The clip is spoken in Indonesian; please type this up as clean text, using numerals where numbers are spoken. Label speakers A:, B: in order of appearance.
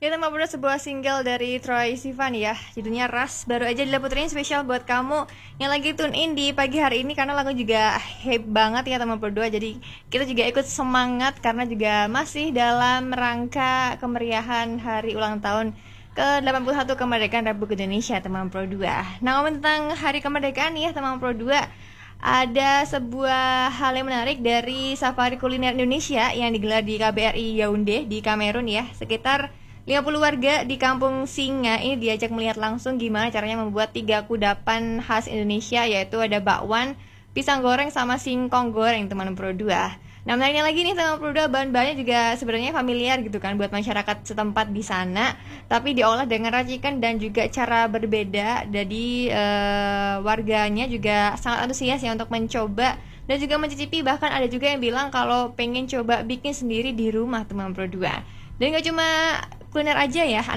A: Kita mau berdua sebuah single dari Troye Sivan ya, judulnya Ras. Baru aja diputerin spesial buat kamu yang lagi tune in di pagi hari ini, karena lagu juga hype banget ya teman berdua. Jadi kita juga ikut semangat karena juga masih dalam rangka kemeriahan hari ulang tahun ke-81 kemerdekaan Republik Indonesia teman berdua. Nah, ngomong tentang hari kemerdekaan ya teman berdua, ada sebuah hal yang menarik dari safari kuliner Indonesia yang digelar di KBRI Yaounde di Kamerun ya. Sekitar 50 warga di Kampung Singa ini diajak melihat langsung gimana caranya membuat 3 kudapan khas Indonesia, yaitu ada bakwan, pisang goreng, sama singkong goreng teman Pro 2. Nah, menariknya lagi nih teman Pro 2, bahan-bahannya juga sebenarnya familiar gitu kan buat masyarakat setempat di sana, tapi diolah dengan racikan dan juga cara berbeda. Jadi warganya juga sangat antusias ya untuk mencoba dan juga mencicipi. Bahkan ada juga yang bilang kalau pengen coba bikin sendiri di rumah teman Pro 2. Dan gak cuma kuliner aja ya,